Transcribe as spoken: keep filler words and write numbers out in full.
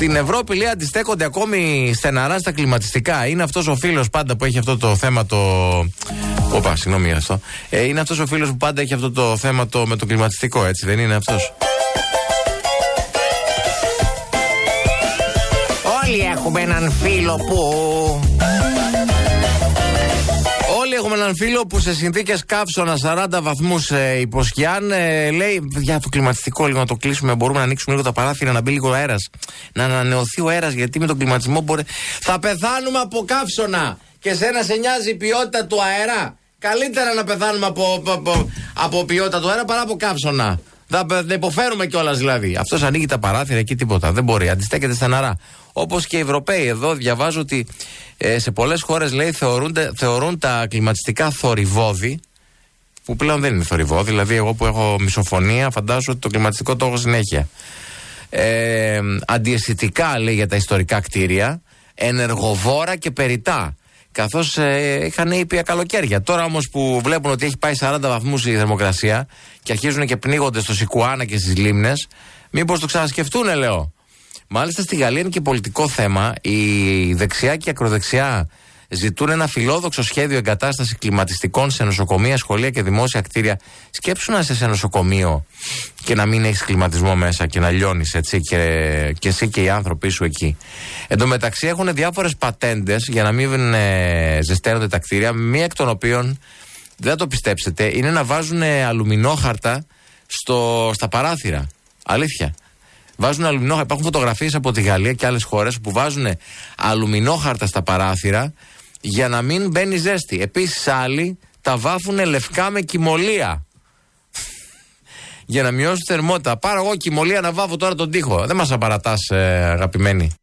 Στην Ευρώπη, λέει, αντιστέκονται ακόμη στεναρά στα κλιματιστικά. Είναι αυτός ο φίλος πάντα που έχει αυτό το θέμα το. Οπα, συγγνώμη για αυτό. Ε, είναι αυτός ο φίλος που πάντα έχει αυτό το θέμα το, με το κλιματιστικό, έτσι δεν είναι αυτός? Όλοι έχουμε έναν φίλο που. Όλοι έχουμε έναν φίλο που σε συνθήκες καύσωνα σαράντα βαθμούς ε, υποσκιάν ε, λέει για το κλιματιστικό λίγο να το κλείσουμε, μπορούμε να ανοίξουμε λίγο τα παράθυρα, να μπει λίγο αέρας, να ανανεωθεί ο αέρας, γιατί με τον κλιματισμό μπορεί. Θα πεθάνουμε από καύσωνα και σένα σε νοιάζει η ποιότητα του αέρα? Καλύτερα να πεθάνουμε από, από, από, από ποιότητα του αέρα παρά από καύσωνα. Θα, θα υποφέρουμε κιόλας δηλαδή. Αυτός ανοίγει τα παράθυρα εκεί, τίποτα. Δεν μπορεί, αντιστέκεται στεναρά. Όπως και οι Ευρωπαίοι. Εδώ διαβάζω ότι ε, σε πολλές χώρες, λέει, θεωρούν τα κλιματιστικά θορυβόδη, που πλέον δεν είναι θορυβόδη. Δηλαδή, εγώ που έχω μισοφωνία, φαντάζομαι ότι το κλιματιστικό το έχω συνέχεια. Ε, αντιαισθητικά, λέει, για τα ιστορικά κτίρια, ενεργοβόρα και περιτά. Καθώς ε, είχαν ήπια καλοκαίρια. Τώρα όμως που βλέπουν ότι έχει πάει σαράντα βαθμούς η θερμοκρασία και αρχίζουν και πνίγονται στο Σικουάνα και στις λίμνες, μήπως το ξανασκεφτούνε, λέω. Μάλιστα στη Γαλλία είναι και πολιτικό θέμα. Η δεξιά και η ακροδεξιά ζητούν ένα φιλόδοξο σχέδιο εγκατάσταση κλιματιστικών σε νοσοκομεία, σχολεία και δημόσια κτίρια. Σκέψου να είσαι σε νοσοκομείο και να μην έχεις κλιματισμό μέσα και να λιώνεις, έτσι, και, και εσύ και οι άνθρωποι σου εκεί. Εν τω μεταξύ έχουν διάφορες πατέντες για να μην ε, ζεσταίνονται τα κτίρια, μία εκ των οποίων, δεν θα το πιστέψετε, είναι να βάζουν αλουμινόχαρτα στο, στα παράθυρα. Αλήθεια. Βάζουν αλουμινόχαρτα. Υπάρχουν φωτογραφίες από τη Γαλλία και άλλες χώρες που βάζουν αλουμινόχαρτα στα παράθυρα για να μην μπαίνει ζέστη. Επίσης άλλοι τα βάφουν λευκά με κυμολία για να μειώσουν τη θερμότητα. Πάρω εγώ κυμολία να βάφω τώρα τον τοίχο. Δεν μας απαρατάς, ε, αγαπημένοι.